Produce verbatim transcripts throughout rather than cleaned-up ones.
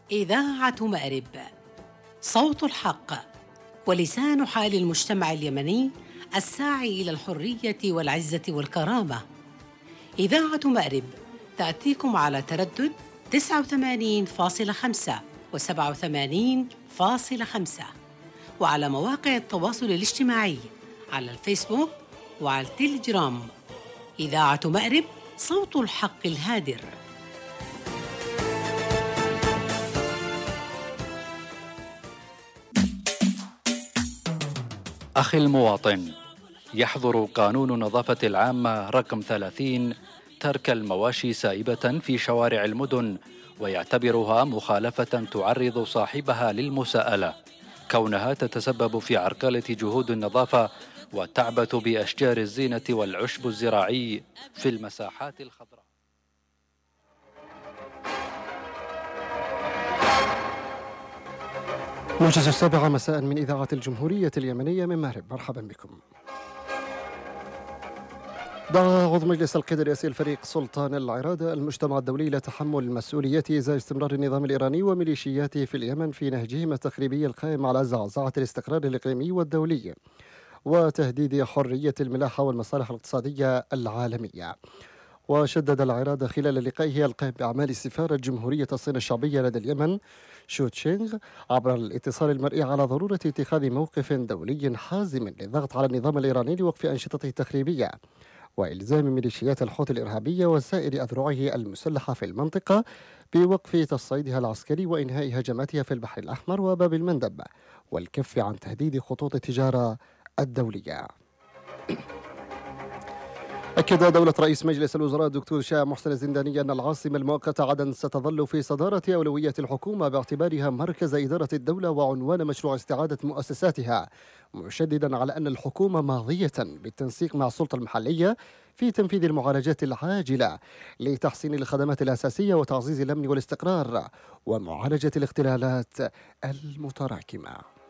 إذاعة مأرب، صوت الحق ولسان حال المجتمع اليمني الساعي إلى الحرية والعزة والكرامة. إذاعة مأرب تأتيكم على تردد تسعة وثمانين فاصلة خمسة وسبعة وثمانين فاصلة خمسة، وعلى مواقع التواصل الاجتماعي على الفيسبوك وعلى التليجرام. إذاعة مأرب، صوت الحق الهادر. أخي المواطن، يحظر قانون النظافة العامة رقم ثلاثين ترك المواشي سائبة في شوارع المدن، ويعتبرها مخالفة تعرض صاحبها للمساءلة، كونها تتسبب في عرقلة جهود النظافة وتعبث بأشجار الزينة والعشب الزراعي في المساحات الخضراء. موجز السابعة مساء من إذاعة الجمهورية اليمنية من مأرب، مرحبا بكم. دعا عضو مجلس القيادة الرئاسي الفريق سلطان العرادة المجتمع الدولي إلى تحمل مسؤوليته إزاء استمرار النظام الإيراني وميليشياته في اليمن في نهجهم التخريبي القائم على زعزعة الاستقرار الإقليمي والدولي وتهديد حرية الملاحة والمصالح الاقتصادية العالمية. وشدد العرادة خلال لقائه القائم بأعمال السفارة جمهورية الصين الشعبية لدى اليمن شو تشينغ عبر الاتصال المرئي على ضرورة اتخاذ موقف دولي حازم للضغط على النظام الإيراني لوقف أنشطته التخريبية وإلزام ميليشيات الحوثي الإرهابية وسائر أذرعه المسلحة في المنطقة بوقف تصعيدها العسكري وإنهاء هجماتها في البحر الأحمر وباب المندب والكف عن تهديد خطوط التجارة الدولية. أكد دولة رئيس مجلس الوزراء الدكتور شاه محسن الزنداني أن العاصمة المؤقتة عدن ستظل في صدارة أولويات الحكومة باعتبارها مركز إدارة الدولة وعنوان مشروع استعادة مؤسساتها، مشددا على أن الحكومة ماضية بالتنسيق مع السلطة المحلية في تنفيذ المعالجات العاجلة لتحسين الخدمات الأساسية وتعزيز الأمن والاستقرار ومعالجة الاختلالات المتراكمة.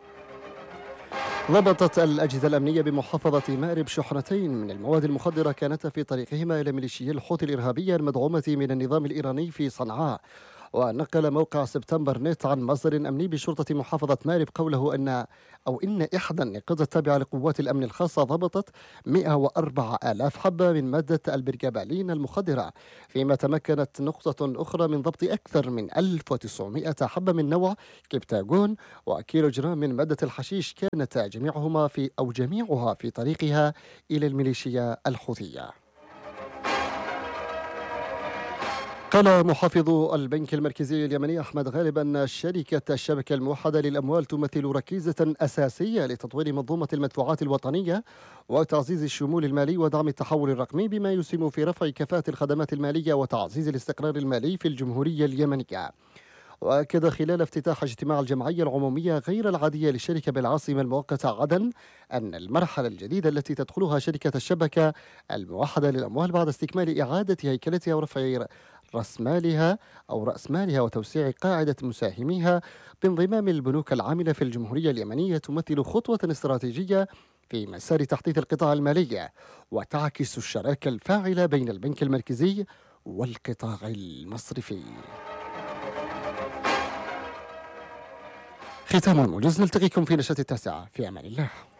ضبطت الأجهزة الأمنية بمحافظة مأرب شحنتين من المواد المخدرة كانتا في طريقهما إلى ميليشيا الحوثي الإرهابية المدعومة من النظام الإيراني في صنعاء. ونقل موقع سبتمبر نت عن مصدر أمني بشرطة محافظة مأرب قوله أن أو إن إحدى النقاط التابعة لقوات الأمن الخاصة ضبطت مئة وأربعة آلاف حبة من مادة البرجابالين المخدرة، فيما تمكنت نقطة أخرى من ضبط أكثر من ألف وتسعمئة حبة من نوع كبتاغون وكيلو جرام من مادة الحشيش، كانت جميعهما في أو جميعها في طريقها إلى الميليشيا الحوثية. قال محافظ البنك المركزي اليمني أحمد غالب أن شركة الشبكة الموحدة للأموال تمثل ركيزة أساسية لتطوير منظومة المدفوعات الوطنية وتعزيز الشمول المالي ودعم التحول الرقمي، بما يسهم في رفع كفاءة الخدمات المالية وتعزيز الاستقرار المالي في الجمهورية اليمنية. وأكد خلال افتتاح اجتماع الجمعية العمومية غير العادية للشركة بالعاصمة المؤقتة عدن أن المرحلة الجديدة التي تدخلها شركة الشبكة الموحدة للأموال بعد استكمال إعادة هيكلتها ورفع رأس مالها أو رأس مالها وتوسيع قاعدة مساهميها بانضمام البنوك العاملة في الجمهورية اليمنية تمثل خطوة استراتيجية في مسار تحديث القطاع المالي، وتعكس الشراكة الفاعلة بين البنك المركزي والقطاع المصرفي. ختام الموجز، نلتقيكم في نشرة التاسعة، في أمان الله.